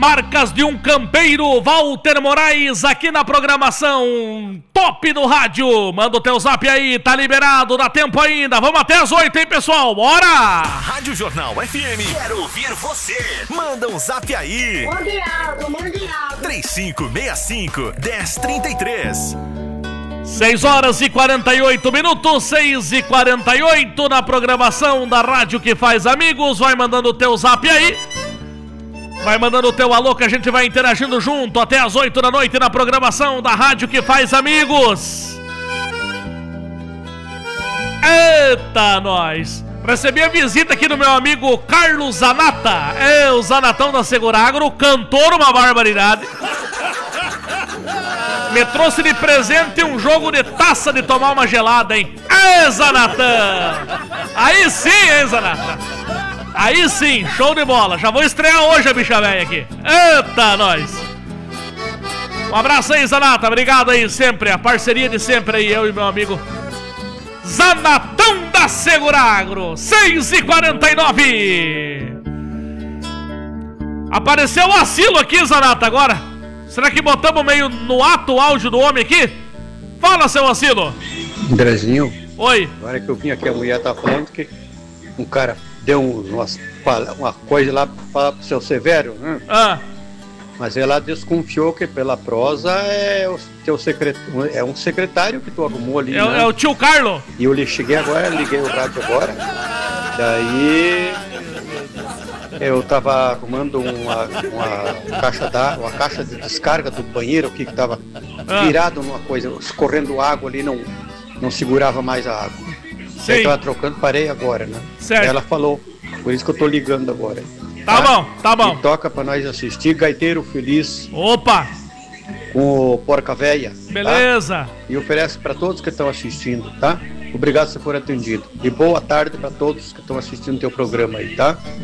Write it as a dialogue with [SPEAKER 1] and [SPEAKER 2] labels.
[SPEAKER 1] Marcas de um campeiro, Walter Moraes, aqui na programação top do rádio. Manda o teu zap aí, tá liberado, dá tempo ainda. Vamos até as 8, hein, pessoal? Bora!
[SPEAKER 2] Rádio Jornal FM, quero ouvir você. Manda um zap aí.
[SPEAKER 3] Mande áudio.
[SPEAKER 2] 3565-1033.
[SPEAKER 1] 6 horas e 48 minutos, 6h48 na programação da rádio que faz amigos. Vai mandando o teu zap aí. Vai mandando o teu alô que a gente vai interagindo junto até as 8 da noite na programação da rádio que faz amigos. Eita, nós! Recebi a visita aqui do meu amigo Carlos Zanata. O Zanatão da Seguragro, cantor uma barbaridade. Me trouxe de presente um jogo de taça de tomar uma gelada, hein? Zanatão! Aí sim, hein, Zanata? Aí sim, show de bola. Já vou estrear hoje a bicha velha aqui. Eita, nós. Um abraço aí, Zanata. Obrigado aí sempre. A parceria de sempre aí, eu e meu amigo Zanatão da Seguragro. 6h49. Apareceu o Asilo aqui, Zanata, agora. Será que botamos meio no ato o áudio do homem aqui? Fala, seu Asilo.
[SPEAKER 4] Andrezinho.
[SPEAKER 1] Oi.
[SPEAKER 4] Agora que eu vim aqui, a mulher tá falando que um cara deu uma coisa lá para o seu Severo, né? Mas ela desconfiou que pela prosa é um secretário que tu arrumou ali, né?
[SPEAKER 1] É o tio Carlo. E
[SPEAKER 4] eu liguei o rádio agora. Daí eu tava arrumando uma caixa de descarga do banheiro aqui que tava virado numa coisa, escorrendo água ali, não segurava mais a água. Sim. Eu tava trocando, parei agora, né?
[SPEAKER 1] Certo.
[SPEAKER 4] Ela falou, por isso que eu tô ligando agora.
[SPEAKER 1] Tá bom.
[SPEAKER 4] E toca pra nós assistir Gaiteiro Feliz.
[SPEAKER 1] Opa!
[SPEAKER 4] Com o Porca Véia.
[SPEAKER 1] Beleza.
[SPEAKER 4] Tá? E oferece pra todos que estão assistindo, tá? Obrigado se for atendido. E boa tarde pra todos que estão assistindo o teu programa aí, tá?